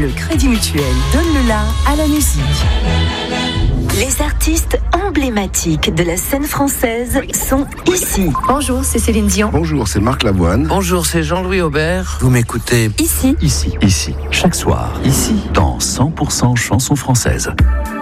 Le Crédit Mutuel donne le la à la musique. Les artistes emblématiques de la scène française sont ici. Bonjour, c'est Céline Dion. Bonjour, c'est Marc Lavoine. Bonjour, c'est Jean-Louis Aubert. Vous m'écoutez Ici. Ici. Chaque soir. Ici. Dans 100% chansons françaises.